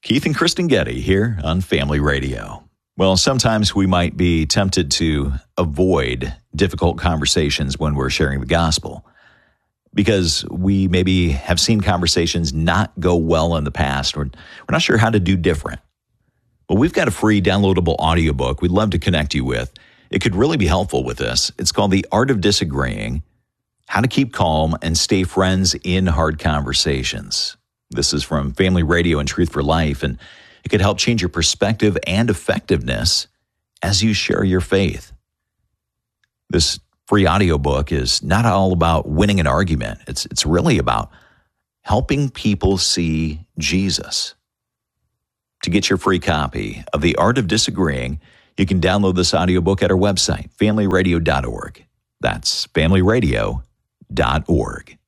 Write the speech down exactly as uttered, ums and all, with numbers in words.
Keith and Kristen Getty here on Family Radio. Well, sometimes we might be tempted to avoid difficult conversations when we're sharing the gospel because we maybe have seen conversations not go well in the past, or we're not sure how to do different. Well, we've got a free downloadable audiobook we'd love to connect you with. It could really be helpful with this. It's called The Art of Disagreeing: How to Keep Calm and Stay Friends in Hard Conversations. This is from Family Radio and Truth for Life, and it could help change your perspective and effectiveness as you share your faith. This free audiobook is not all about winning an argument. It's, it's really about helping people see Jesus. To get your free copy of The Art of Disagreeing, you can download this audiobook at our website, family radio dot org. That's family radio dot org.